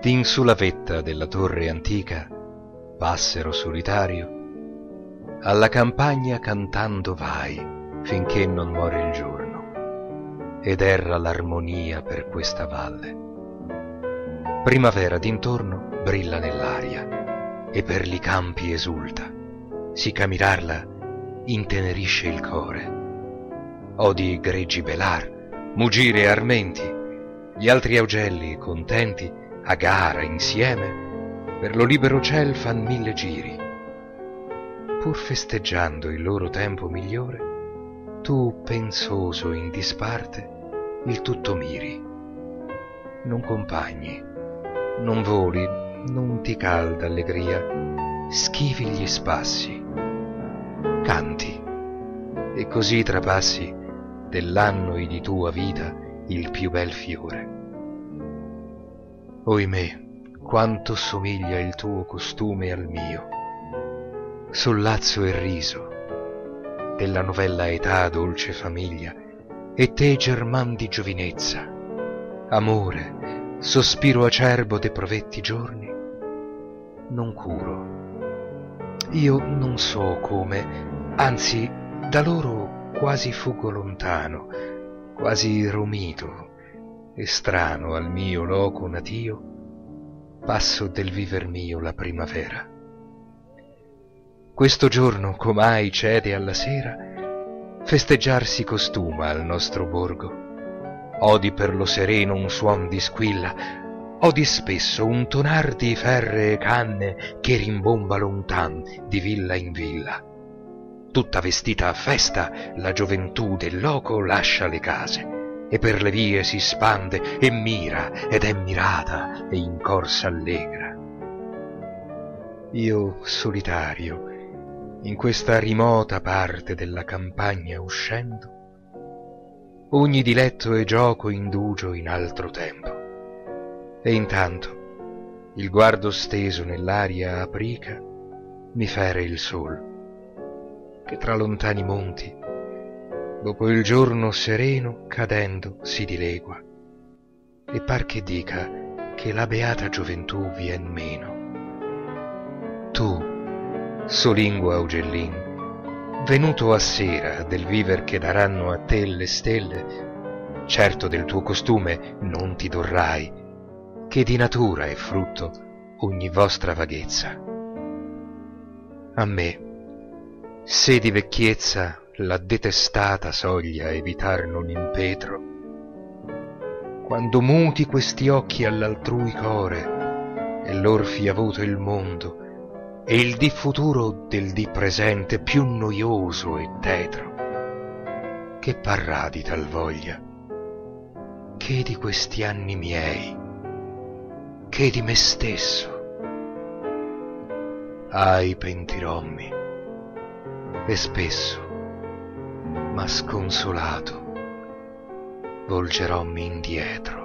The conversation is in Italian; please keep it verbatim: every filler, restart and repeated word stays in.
d'in sulla vetta della torre antica, passero solitario, alla campagna cantando vai, finché non muore il giorno, ed erra l'armonia per questa valle. Primavera d'intorno brilla nell'aria, e per li campi esulta, sì ch'a mirarla intenerisce il core. Odi greggi belar, mugire e armenti, gli altri augelli contenti a gara insieme per lo libero ciel fan mille giri. Pur festeggiando il loro tempo migliore, tu pensoso in disparte il tutto miri. Non compagni, non voli, non ti calda allegria, schivi gli spassi, canti, e così trapassi dell'anno e di tua vita il più bel fiore. Oimè, quanto somiglia il tuo costume al mio, sollazzo e riso della novella età, dolce famiglia, e te german di giovinezza, amore, sospiro acerbo de provetti giorni, non curo. Io non so come, anzi da loro quasi fuggo lontano, quasi romito e strano al mio loco natio, passo del viver mio la primavera. Questo giorno com'ai cede alla sera, festeggiar si costuma al nostro borgo. Odi per lo sereno un suon di squilla, odi spesso un tonar di ferree canne che rimbomba lontan di villa in villa. Tutta vestita a festa la gioventù del loco lascia le case e per le vie si spande e mira ed è mirata e in corsa allegra. Io solitario in questa rimota parte della campagna uscendo, ogni diletto e gioco indugio in altro tempo, e intanto il guardo steso nell'aria aprica mi fere il sol che tra lontani monti dopo il giorno sereno cadendo si dilegua, e par che dica che la beata gioventù vien meno. Tu, solinguo augellin, venuto a sera del viver che daranno a te le stelle, certo del tuo costume non ti dorrai, che di natura è frutto ogni vostra vaghezza. A me, se di vecchiezza la detestata soglia evitar non impetro, quando muti questi occhi all'altrui core e lor fia avuto il mondo e il dì futuro del dì presente più noioso e tetro, che parrà di tal voglia, che di questi anni miei, che di me stesso. Ahi, pentirommi, e spesso, ma sconsolato, volgerommi indietro.